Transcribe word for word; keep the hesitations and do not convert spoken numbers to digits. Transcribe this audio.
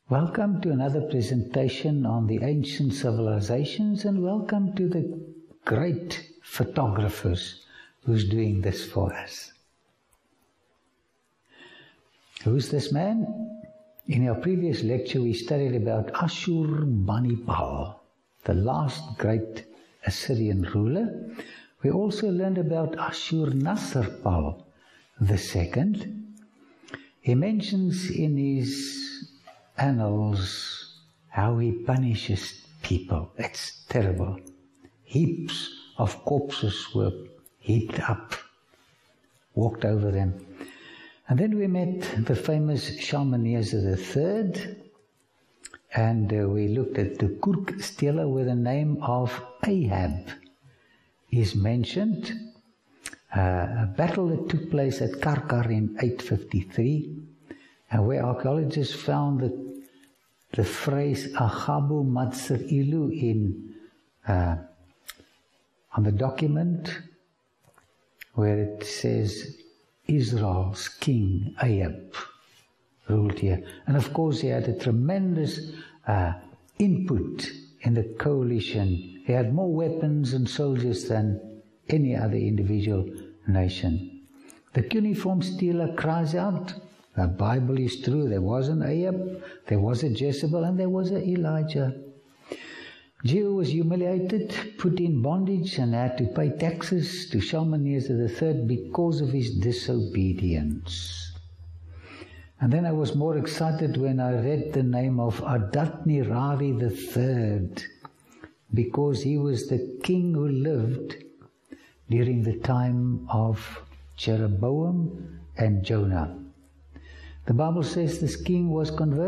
Welcome to another presentation on the ancient civilizations, and welcome to the great photographers who's doing this for us. Who's this man? In our previous lecture we studied about Ashurbanipal, the last great Assyrian ruler. We also learned about Ashurnasirpal the second. He mentions in his annals how he punishes people. It's terrible. Heaps of corpses were heaped up, walked over them. And then we met the famous Shalmaneser the third, and uh, we looked at the Kurkstele where the name of Ahab is mentioned. Uh, a battle that took place at Karkar in eight fifty-three, and where archaeologists found the, the phrase Achabu Matsir Ilu in uh, on the document where it says Israel's king Ahab ruled here. And of course he had a tremendous uh, input in the coalition. He had more weapons and soldiers than any other individual nation. The cuneiform stela cries out, the Bible is true, there was an Ahab, there was a Jezebel, and there was an Elijah. Jehu was humiliated, put in bondage, and had to pay taxes to Shalmaneser the third because of his disobedience. And then I was more excited when I read the name of Adad-nirari the third, because he was the king who lived during the time of Jeroboam and Jonah. The Bible says this king was converted